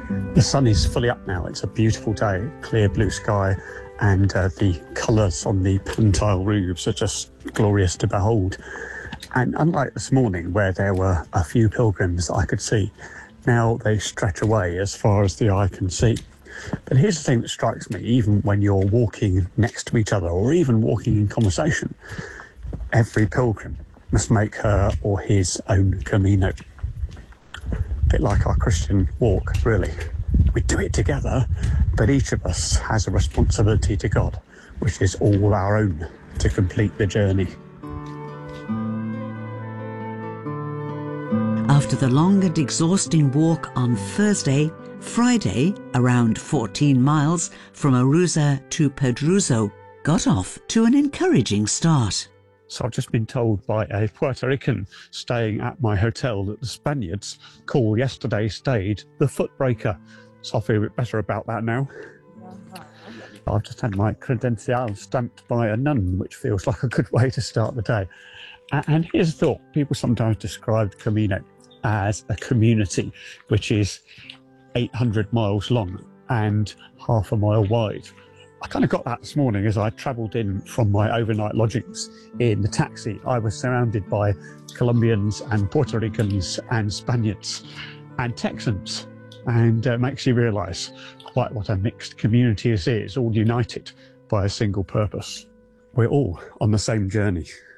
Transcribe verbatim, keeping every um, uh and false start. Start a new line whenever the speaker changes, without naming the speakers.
The sun is fully up now. It's a beautiful day, clear blue sky, and uh, the colours on the Pantile roofs are just glorious to behold. And unlike this morning where there were a few pilgrims that I could see, now they stretch away as far as the eye can see. But here's the thing that strikes me, even when you're walking next to each other or even walking in conversation, every pilgrim must make her or his own Camino. A bit like our Christian walk, really. We do it together, but each of us has a responsibility to God, which is all our own to complete the journey.
After the long and exhausting walk on Thursday, Friday, around fourteen miles from Arousa to Pedruzo, got off to an encouraging start.
So I've just been told by a Puerto Rican staying at my hotel that the Spaniards call yesterday's stage the Footbreaker. So I feel a bit better about that now. I've just had my credencial stamped by a nun, which feels like a good way to start the day. And here's a thought. People sometimes describe Camino as a community, which is eight hundred miles long and half a mile wide. I kind of got that this morning as I travelled in from my overnight lodgings in the taxi. I was surrounded by Colombians and Puerto Ricans and Spaniards and Texans, and uh, makes you realise quite what a mixed community this is, all united by a single purpose. We're all on the same journey.